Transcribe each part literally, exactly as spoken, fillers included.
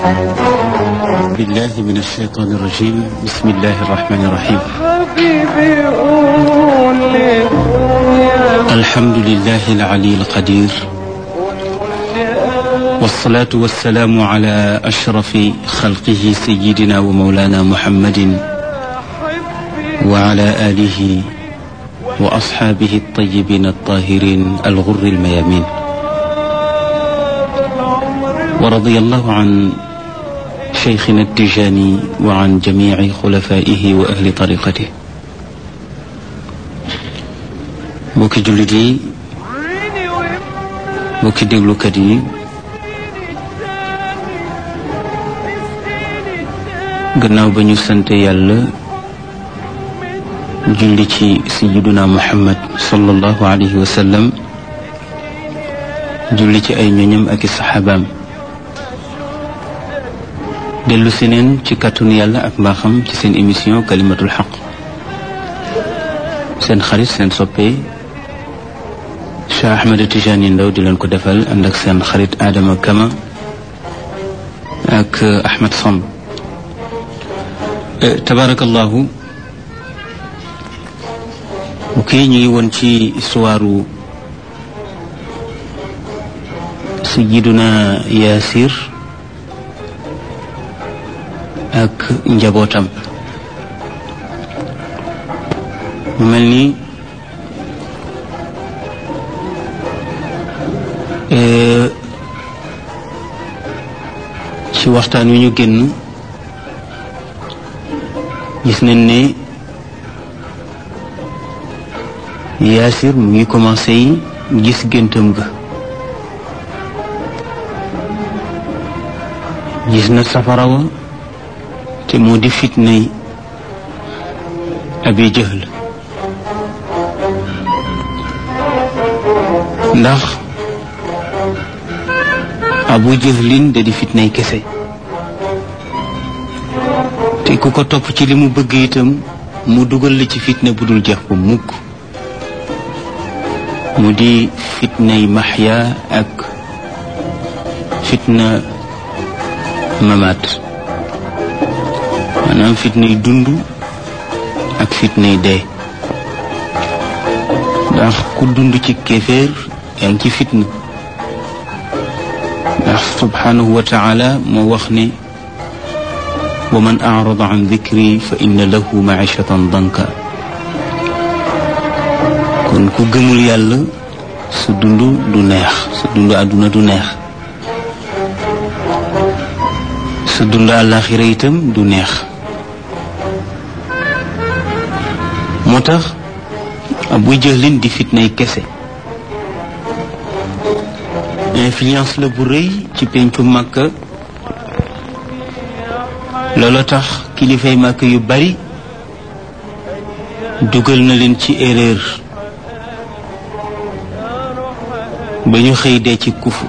بالله من الشيطان الرجيم بسم الله الرحمن الرحيم الحمد لله العلي القدير والصلاة والسلام على أشرف خلقه سيدنا ومولانا محمد وعلى آله وأصحابه الطيبين الطاهرين الغر الميامين ورضي الله عن شيخنا التجاني وعن جميع خلفائه وأهل طريقته mbokki jullit yi mbokki déglukat yi gannaaw ba ñu sant yàlla julli ci sayyiduna Muhammad sallallahu alayhi wa sallam julli ci ay ñoñam ak i saxaabaam dellu si neen ci kàttanu yàlla ak mbaaxam ci seen émission kalimatul xaq seen xarit seen soppe Cheikh Ahmed Tidiane Ndao di leen ko defal ànd ak seen xarit Adama Kama ak Ahmed Samb tabarakallahu ok ñu ngi woon ci histoire sayyiduna Yaasir ak njabootam mu mel ni ci waxtaan wi ñu génn gis nañ ne Yaasir mu ngi commencé yi gis géntam ga gis na safara wa te moo di fitnay Abi Jahl ndax Abu Jahlin da di fitnay kese te ku ko topp ci li mu bëgg itam mu dugal la ci fitna bu dul jeex bu mukk mu di fitnay maxya ak fitna mamaat maanaam fitnay dund ak fitnay dee ndax ku dund ci kéeféer yaa ngi ci fitna ndax subhanahu wa taala moo wax ne wa man arada an dikri fa inna lahu maishatan danka kon ku gëmul yàlla sa dund du neex sa dund àdduna du neex sa dund àllaaxira itam du neex moo tax Abu Jahlin di fitnay kese influence la bu rëy ci pencu Makka loolu tax kilifay Makka yu bari dugal na leen ci erreur ba ñu xëy dee ci kufu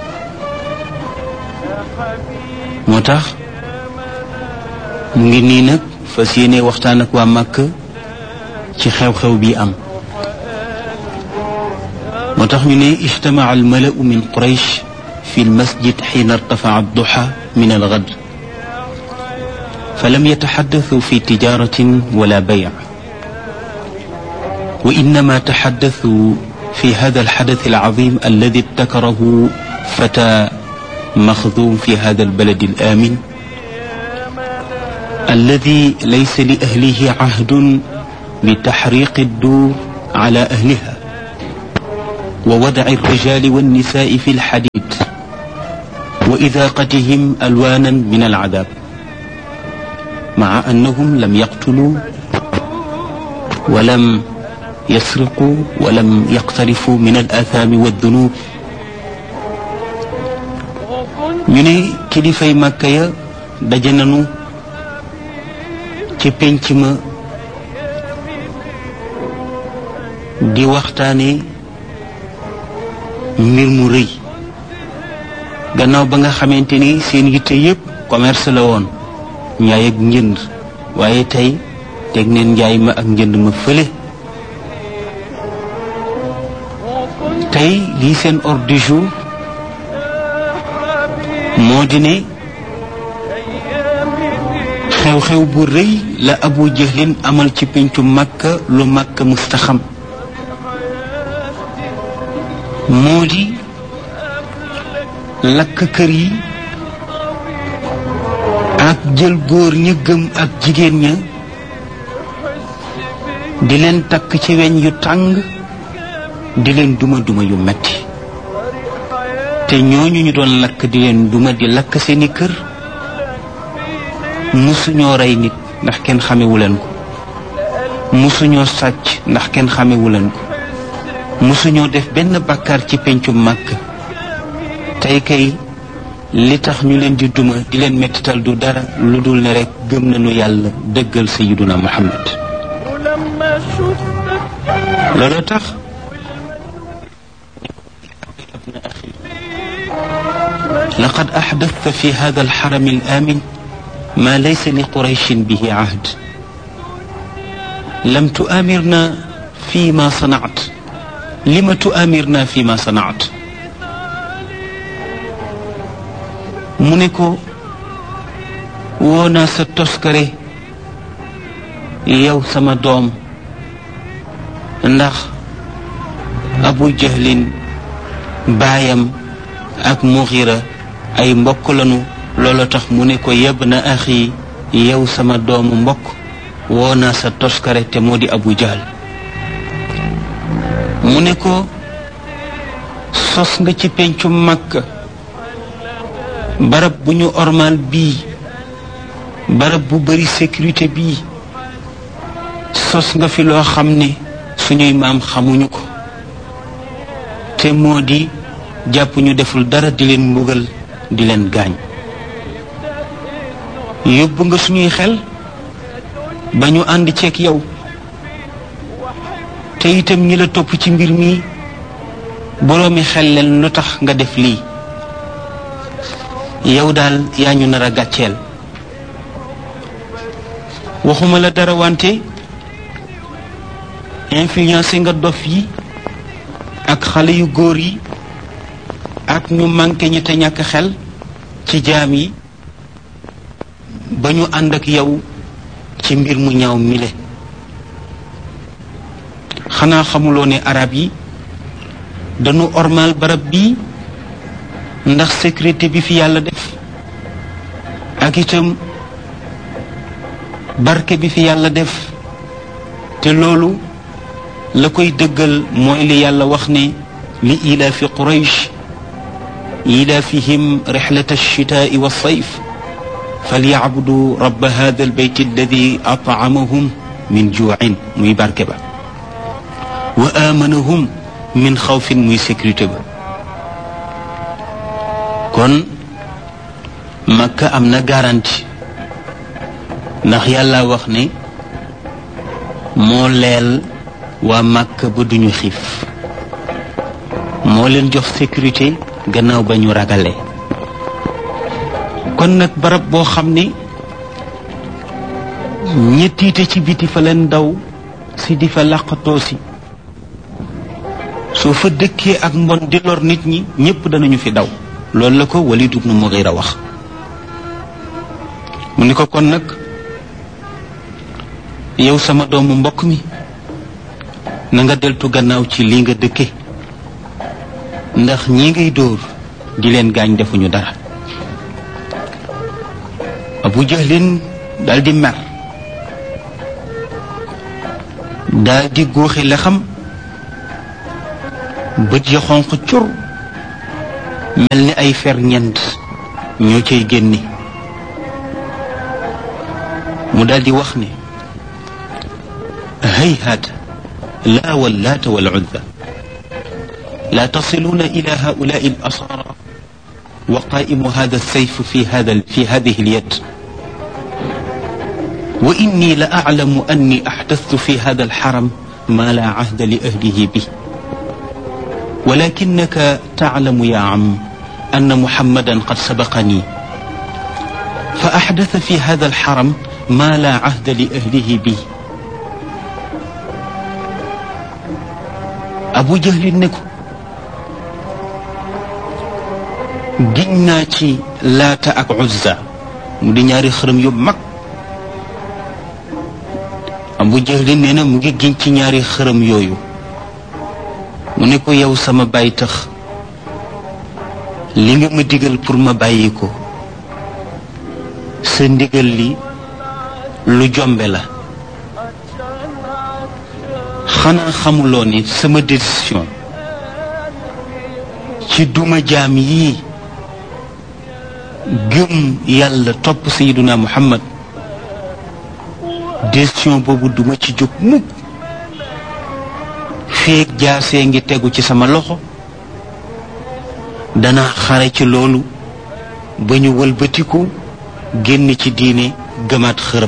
moo tax mu ngi nii nag fas yéene waxtaan ak waa Makka ci xew-xew bi am moo tax ñu ne ijtamaca almalau min quraysh fi almasjid xiina irtafaca adduxa min algad falam yataxaddasu fi tijaratin wala bayc wa innama taxaddasu fi hada alxadath alcazim alladi ibtakarahu fata maxdum fi hada albalad alamin alladi laysa li ahlihi cahdun بتحريق الدور على أهلها ووضع الرجال والنساء في الحديد وإذاقتهم ألوانا من العذاب مع أنهم لم يقتلوا ولم يسرقوا ولم يقترفوا من الآثام والذنوب ñu ne kilifay Makka ya daje nañu ci penc ma di waxtaane mbir mu rëy gannaaw ba nga xamante ni seen yitte yépp commerce la woon njaay ak njënd waaye tey teg neen njaay ma ak njënd ma fële tey lii seen ordre du jour moo di ne xew-xew bu rëy la Abu Jahlin amal ci pencu Makka lu Makka mustaxam moo di lakk kër yi ak jël góor ña gëm ak jigéen ña di leen takk ci weñ yu tàng di leen duma duma yu metti te ñooñu ñu doon lakk di leen duma di lakk seeni kër musuñoo rey nit ndax kenn xamewu leen ko musuñoo sàcc ndax kenn xamewu leen ko musuñoo def benn bàkkaar ci pencu màkk tey kay li tax ñu leen di duma di leen mettital du dara lu dul ne rekk gëm nañu yàlla dëggal sayyiduna Muhammad loolu tax laqad ahdathta fi hadha al-haram al-amin ما ليس لقريش به عهد لم تؤامرنا فيما صنعت لم تؤامرنا فيما صنعت منكو ونا ستسكري يو سما دوم ndax Abu Jahlin baayam ak Mughira ay mbokk lañu loolu tax mu ne ko yeb na axi yow sama doomu mbokk woo naa sa toskare te moo di Abu Jahl mu ne ko sos nga ci pencu Makka barab bu ñu ormal bii barab bu bari sécurité bii sos nga fi loo xam ne suñuy maam xamuñu ko te moo di jàpp ñu deful dara di leen mbugal di leen gaañ yóbbu nga suñuy xel ba ñu ànd ceeg yow te itam ñi la topp ci mbir mi boroomi xel leen lu tax nga def lii yow daal yaa ñu nar a gàcceel waxuma la dara wante influencé nga dof yi ak xale yu góor yi ak ñu manqué ñi te ñàkk xel ci jaam yi ba ñu ànd ak yow ci mbir mu ñaaw mile xanaa xamuloo ne arab yi dañu ormal barab bii ndax sécurité bi fi yàlla def ak itam barke bi fi yàlla def te loolu la koy dëggal mooy li yàlla wax ne li ilaafi quraysh ilaafihim rixlata alchitaai walsayf فليعبدوا رب هذا البيت الذي أطعمهم من جوع مي باركبا وآمنهم من خوف مي سكريتي با كون مكة أمنا غارانتي ndax yàlla wax ne moo leel waa Makka ba duñu xiif moo leen jox sécurité gannaaw ba ñu ragalee kon nag barab boo xam ne ñettiite ci biti fa leen daw si di fa làqatoo si soo fa dëkkee ak mbon di lor nit ñi ñépp danañu fi daw loolu la ko Walid ibn Mughira wax mu ni ko kon nag yow sama doomu mbokk mi na nga deltu gannaaw ci li nga dëkke ndax ñi ngay dóor di leen gaañ defuñu dara Abu Jahlin daal di mer daal di góoxi la xam bët ya xonq cur mel ni ay fer ñent ñoo cay génni mu daal di wax ne hayhaat laa wallaata wal uzza laa tasiluuna ila haulaai al asara وقائم هذا السيف في هذا في هذه اليد وإني لأعلم أني أحدثت في هذا الحرم ما لا عهد لأهله به ولكنك تعلم يا عم أن محمدا قد سبقني فأحدث في هذا الحرم ما لا عهد لأهله به أبو جهل نكو giñ naa ci laata ak uzza mu di ñaari xërëm yu mag Abu Jahl nee na mu ngi giñ ci ñaari xërëm yooyu mu ne ko yow sama baay tax li nga ma digal pour ma bàyyi ko sa ndigal li lu jombe la xanaa xamuloo ni sama décision ci duma jaam yii gëm yàlla topp Sayyiduna Muhammad décision boobu duma ci jóg mukk feek jaasee ngi tegu ci sama loxo danaa xare ci loolu ba ñu wëlbatiku génn ci diine gëmaat xërëb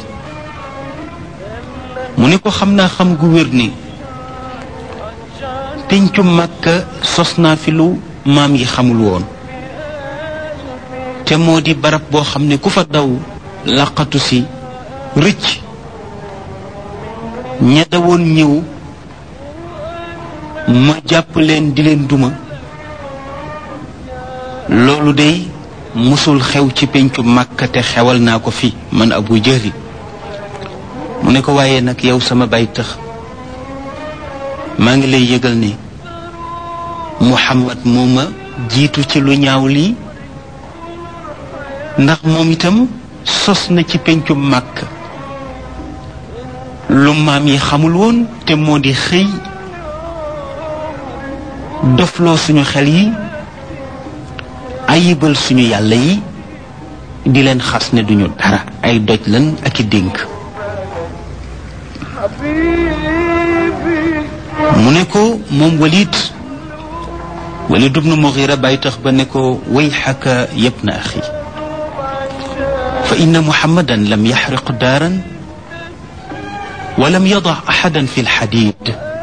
mu ne ko xam naa xam gu wér ni péncu Makka sos naa fi lu maam yi xamul woon te moo di barab boo xam ne ku fa daw laqatu si rëcc ña dawoon ñëw ma jàpp leen di leen duma loolu day musul xew ci péncu Makka te xewal naa ko fi man Abu Jahl mu ne ko waaye nag yow sama baay tax maa ngi lay yëgal ne Muhammad moo ma jiitu ci lu ñaaw lii ndax moom itam sos na ci péncu Makka lu maam yi xamul woon te moo di xëy dofloo suñu xel yi ayibal suñu yàlla yi di leen xas ne duñu dara ay doj lan ak i dénk mu ne ko moom Walid Walid ibn Mughira bàyyi tax ba ne ko wayxaka yabna axi fa inna muhammadan lam yaxriq daaran wa lam yada axadan fi lxadid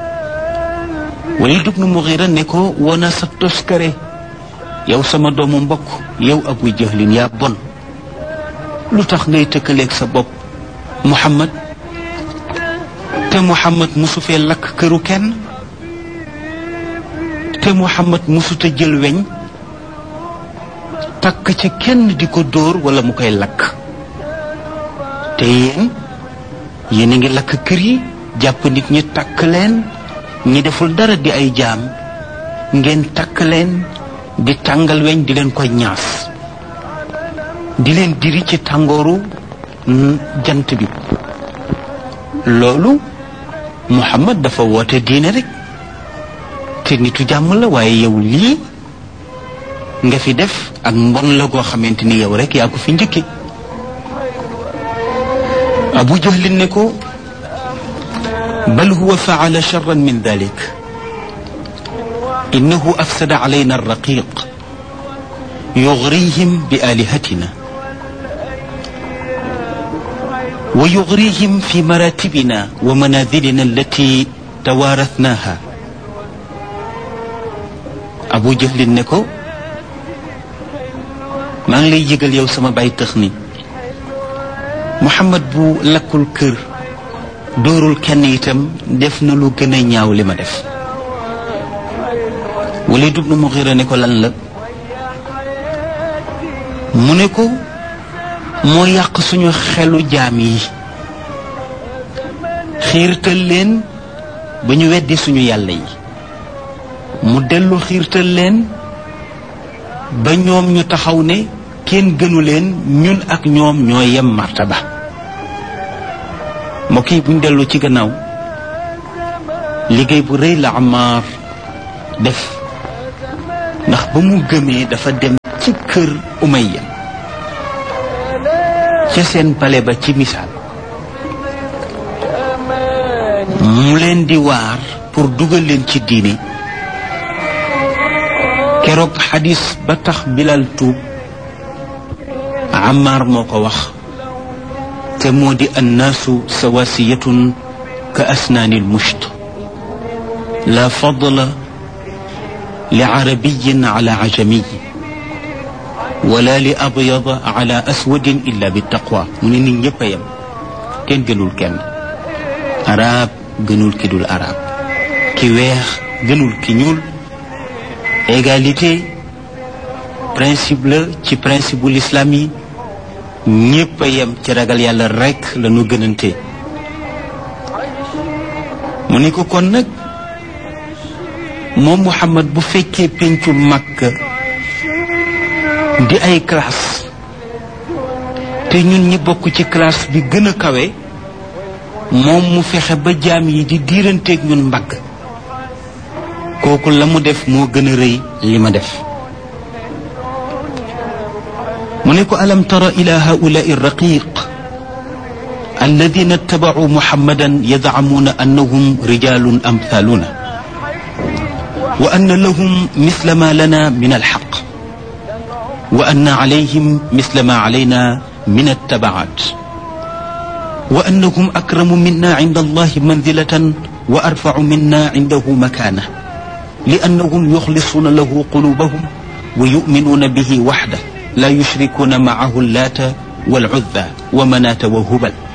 Walid ibn Mughira ne ko wona sa toskare yow sama doomu mbokk yow Abu Jahlin yaa bon lu tax ngay tëkkaleeg sa bopp Muhammad te Muhammad musu fee lakk këru kenn te Muhammad musuta jël weñ takk ca kenn di ko dóor wala mu koy lakk te yéen yéen a ngi lakk kër yi jàpp nit ñi takk leen ñi deful dara di ay jaam ngeen takk leen di tàngal weñ di leen koy ñaas di leen diri ci tàngooru jant bi loolu Muhammad dafa woote diine rek te nitu jàmm la waaye yow lii nga fi def ak mbon la goo xamante ni yow rek yaa ko fi njëkke Abu Jahl ne ko bal huwa faala charran min dalik innahu afsada alayna arraqiq yugrihim bi alihatina wa yugrihim fi maratibina wa manazilina allati tawaarathnaha Abu Jahl ne ko maa ngi lay yëgal yow sama baay tëx ni Muhammad bu lakkul kër dóorul kenn itam def na lu gën a ñaaw li ma def Walid ibn Mughira ne ko lan la mu ne ko moo yàq suñu xelu jaam yi xiirtal leen ba ñu weddi suñu yàlla yi mu dellu xiirtal leen ba ñoom ñu taxaw ne kenn gënu leen ñun ak ñoom ñoo yem martaba mbokk yi buñ dellu ci gannaaw liggéey bu rëy la Ammaar def ndax ba mu gëmee dafa dem ci kër Umayya ca seen pale ba ci misaal mu leen di waar pour dugal leen ci diine keroog xadis ba tax Bilal tuub Ammaar moo ko wax te moo di annaasu sawaasiyatun ka asnaani almusht la fadla li arabiyin ala ajamiy wala li abyada ala aswadin illa bi taqwa mu ne nit ñëpp a yem kenn gënul kenn arab gënul ki dul arab ki weex gënul ki ñuul égalité principe la ci principe bu l'islam yi ñëpp a yem ci ragal yàlla rekk la ñu gënante mu ni ko kon nag moom Muhammad bu fekkee pencu Makka di ay classe te ñun ñi bokk ci classe bi gën a kawe moom mu fexe ba jaam yi di diiranteeg ñun mbagg kooku la mu def moo gën a rëy li ma def mu ne ko alam tara ila haulaai raqiq alladina ittabacuu muhammadan yadcamuuna annahum rijalun amthaluna wa anna lahum misla ma lana min alxaq wa anna calayhim misla ma calayna min attabacat wa annahum akramu minna cinda allahi manzilatan wa arfacu minna cindahu makana liannahum yuxlisuuna lahu qulubahum wa yuminuuna bihi waxda la yushrikuuna macahu allaata walcuzza wa manaata wa hubal